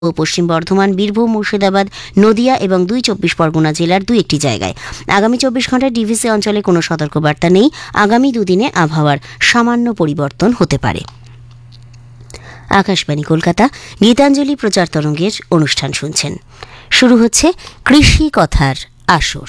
ও পশ্চিম বর্ধমান, বীরভূম, মুর্শিদাবাদ, নদিয়া এবং 2 চব্বিশ পরগনা জেলার 2-1টি জায়গায়। আগামী 24 ঘন্টায় ডিভিসি অঞ্চলে কোনো সতর্কবার্তা নেই। আগামী দুদিনে আবহাওয়ার সামান্য পরিবর্তন হতে পারে। আকাশবাণী কলকাতা, গীতাঞ্জলি প্রচার তরঙ্গের অনুষ্ঠান শুনছেন। শুরু হচ্ছে কৃষি কথার আসর।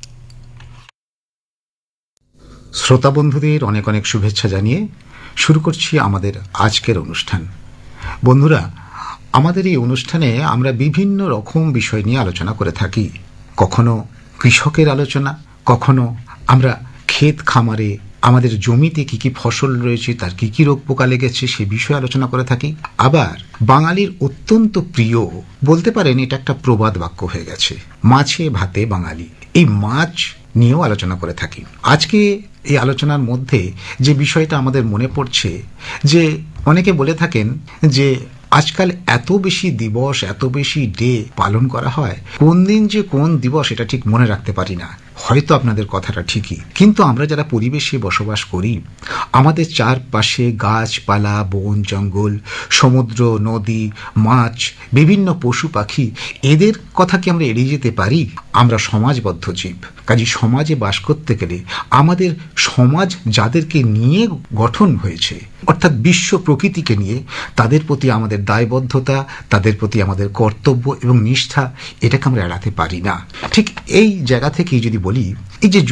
শ্রোতা বন্ধুদের অনেক অনেক শুভেচ্ছা জানিয়ে শুরু করছি আমাদের আজকের অনুষ্ঠান। বন্ধুরা, আমাদের এই অনুষ্ঠানে আমরা বিভিন্ন রকম বিষয় নিয়ে আলোচনা করে থাকি। কখনো কৃষকের আলোচনা, কখনো আমরা ক্ষেত খামারে আমাদের জমিতে কি কি ফসল রয়েছে, তার কি কি রোগ পোকা লেগেছে সে বিষয়ে আলোচনা করে থাকি। আবার বাঙালির অত্যন্ত প্রিয়, বলতে পারেন এটা একটা প্রবাদ বাক্য হয়ে গেছে, মাছে ভাতে বাঙালি, এই মাছ নিয়েও আলোচনা করে থাকি। আজকে এই আলোচনার মধ্যে যে বিষয়টা আমাদের মনে পড়ছে, যে অনেকে বলে থাকেন যে আজকাল এত বেশি দিবস, এত বেশি ডে পালন করা হয়, কোন দিন যে কোন দিবস এটা ঠিক মনে রাখতে পারি না। হয়তো আপনাদের কথাটা ঠিকই, কিন্তু আমরা যারা পরিবেশে বসবাস করি, আমাদের চারপাশে গাছপালা, বন জঙ্গল, সমুদ্র, নদী, মাছ, বিভিন্ন পশু পাখি, এদের কথা কি আমরা এড়িয়ে যেতে পারি? আমরা সমাজবদ্ধ জীব, কাজে সমাজে বাস করতে গেলে আমাদের সমাজ যাদেরকে নিয়ে গঠন হয়েছে, অর্থাৎ বিশ্ব প্রকৃতিকে নিয়ে, তাদের প্রতি আমাদের দায়বদ্ধতা, তাদের প্রতি আমাদের কর্তব্য এবং নিষ্ঠা, এটাকে আমরা এড়াতে পারি না। ঠিক এই জায়গা থেকেই যদি বলি, এই যে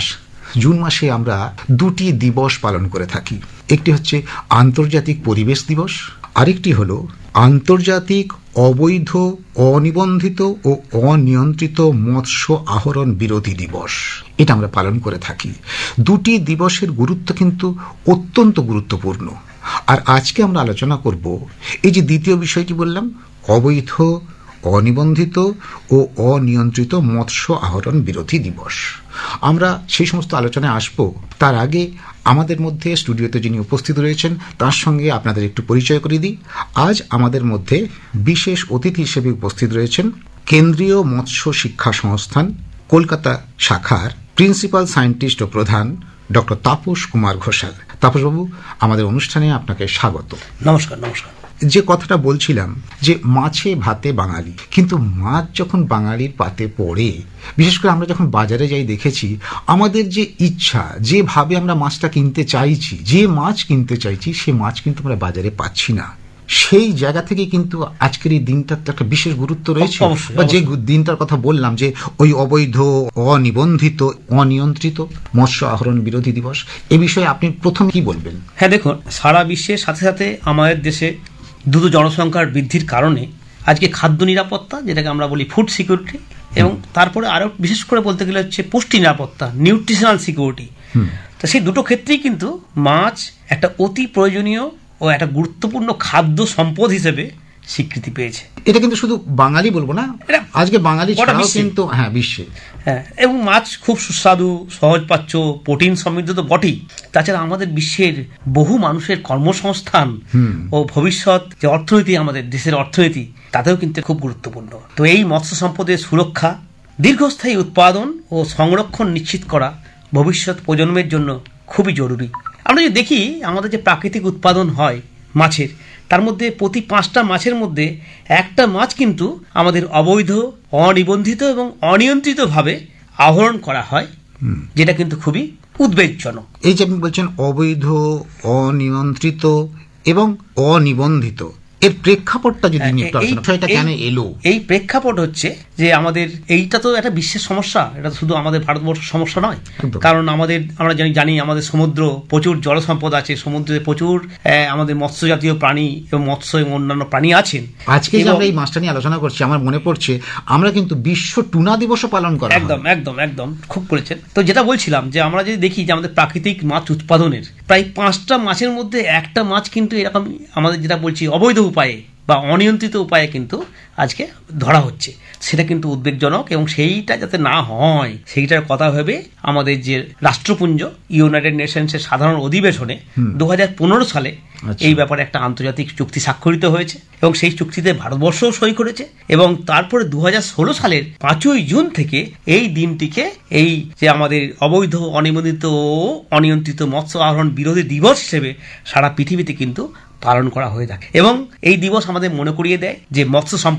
জুন মাসে আমরা 2টি দিবস পালন করে থাকি। একটি হচ্ছে আন্তর্জাতিক পরিবেশ দিবস, আরেকটি হলো আন্তর্জাতিক অবৈধ, অনিবন্ধিত ও অনিয়ন্ত্রিত মৎস্য আহরণ বিরোধী দিবস। এটা আমরা পালন করে থাকি। 2টি দিবসের গুরুত্ব কিন্তু অত্যন্ত গুরুত্বপূর্ণ। আর আজকে আমরা আলোচনা করব এই যে দ্বিতীয় বিষয়টি বললাম, অবৈধ, অনিবন্ধিত ও অনিয়ন্ত্রিত মৎস্য আহরণ বিরোধী দিবস। আমরা সেই সমস্ত আলোচনায় আসব। তার আগে আমাদের মধ্যে স্টুডিওতে যিনি উপস্থিত রয়েছেন তার সঙ্গে আপনাদের একটু পরিচয় করে দিই। আজ আমাদের মধ্যে বিশেষ অতিথি হিসেবে উপস্থিত রয়েছেন কেন্দ্রীয় মৎস্য শিক্ষা সংস্থান কলকাতা শাখার প্রিন্সিপাল সায়েন্টিস্ট ও প্রধান ডক্টর তাপস কুমার ঘোষাল। তাপসবাবু, আমাদের অনুষ্ঠানে আপনাকে স্বাগত। নমস্কার। নমস্কার। যে কথাটা বলছিলাম যে মাছে ভাতে বাঙালি, কিন্তু মাছ যখন বাঙালির পাতে পড়ে, বিশেষ করে আমরা যখন বাজারে যাই দেখেছি আমাদের যে ইচ্ছা, যেভাবে আমরা মাছটা কিনতে চাইছি, যে মাছ কিনতে চাইছি, সে মাছ কিন্তু আমরা বাজারে পাচ্ছি না। সেই জায়গা থেকে কিন্তু আজকের এই দিনটার একটা বিশেষ গুরুত্ব রয়েছে। বা যে দিনটার কথা বললাম, যে ওই অবৈধ, অনিবন্ধিত, অনিয়ন্ত্রিত মৎস্য আহরণ বিরোধী দিবস, এ বিষয়ে আপনি প্রথম কি বলবেন? হ্যাঁ, দেখুন, সারা বিশ্বের সাথে সাথে আমাদের দেশে দ্রুত জনসংখ্যার বৃদ্ধির কারণে আজকে খাদ্য নিরাপত্তা, যেটাকে আমরা বলি ফুড সিকিউরিটি, এবং তারপরে আরও বিশেষ করে বলতে গেলে হচ্ছে পুষ্টি নিরাপত্তা, নিউট্রিশনাল সিকিউরিটি, তো সেই দুটো ক্ষেত্রেই কিন্তু মাছ একটা অতি প্রয়োজনীয় ও একটা গুরুত্বপূর্ণ খাদ্য সম্পদ হিসেবে স্বীকৃতি পেয়েছে। এটা কিন্তু শুধু বাঙালি বলবো না, আজকে বাঙালি ছাড়াও কিন্তু বিশ্বে। হ্যাঁ, এবং মাছ খুব সুস্বাদু, সহজপাচ্য, প্রোটিন সমৃদ্ধ তো বটেই, তাছাড়া আমাদের বিশ্বের বহু মানুষের কর্মসংস্থান ও ভবিষ্যৎ যে অর্থনীতি, আমাদের দেশের অর্থনীতি, তাতেও কিন্তু খুব গুরুত্বপূর্ণ। তো এই মৎস্য সম্পদের সুরক্ষা, দীর্ঘস্থায়ী উৎপাদন ও সংরক্ষণ নিশ্চিত করা ভবিষ্যৎ প্রজন্মের জন্য খুবই জরুরি। আমরা যদি দেখি আমাদের যে প্রাকৃতিক উৎপাদন হয় মাছের, তার মধ্যে প্রতি 5টা মাছের মধ্যে একটা মাছ কিন্তু আমাদের অবৈধ, অনিবন্ধিত এবং অনিয়ন্ত্রিতভাবে আহরণ করা হয়, যেটা কিন্তু খুবই উদ্বেগজনক। এই যে আপনি বলছেন অবৈধ, অনিয়ন্ত্রিত এবং অনিবন্ধিত, এর প্রেক্ষাপটটা যদি বিষয়টা কেন এলো? এই প্রেক্ষাপট হচ্ছে যে আমাদের এইটা তো একটা বিশ্বের সমস্যা, এটা শুধু আমাদের ভারতবর্ষের সমস্যা নয়। কারণ আমরা জানি আমাদের সমুদ্র, প্রচুর জল সম্পদ আছে, সমুদ্রে প্রচুর আমাদের মৎস্য জাতীয় প্রাণী এবং মৎস্য এবং অন্যান্য প্রাণী আছেন। আজকে যে আমরা এই মাছটা নিয়ে আলোচনা করছি, আমার মনে পড়ছে আমরা কিন্তু বিশ্ব টুনা দিবসও পালন করি। একদম খুব বলেছেন। তো যেটা বলছিলাম, যে আমরা যদি দেখি যে আমাদের প্রাকৃতিক মাছ উৎপাদনের প্রায় 5টা মাছের মধ্যে একটা মাছ কিন্তু এরকম আমাদের যেটা বলছি অবৈধ উপায়ে বা অনিয়ন্ত্রিত উপায়ে কিন্তু আজকে ধরা হচ্ছে, সেটা কিন্তু উদ্বেগজনক। এবং সেইটা যাতে না হয় সেইটার কথা ভেবে আমাদের যে রাষ্ট্রপুঞ্জ ইউনাইটেড নেশনসের সাধারণ অধিবেশনে 2015 সালে এই ব্যাপারে একটা আন্তর্জাতিক চুক্তি স্বাক্ষরিত হয়েছে, এবং সেই চুক্তিতে ভারতবর্ষও সই করেছে। এবং তারপরে 2016 সালের 5ই জুন থেকে এই দিনটিকে এই যে আমাদের অবৈধ, অনিবন্ধিত ও অনিয়ন্ত্রিত মৎস্য আহরণ বিরোধী দিবস হিসেবে সারা পৃথিবীতে কিন্তু পালন করা হয়ে থাকে এবং এই দিবস আমাদের মনে করিয়ে দেয় যে মৎস্য সম্পদ